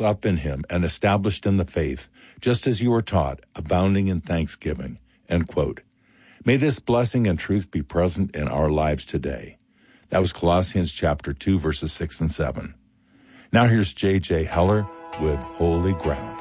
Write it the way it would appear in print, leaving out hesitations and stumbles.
built up in him and established in the faith, just as you were taught, abounding in thanksgiving." End quote. May this blessing and truth be present in our lives today. That was Colossians chapter 2, verses 6 and 7. Now here's J.J. Heller with Holy Ground.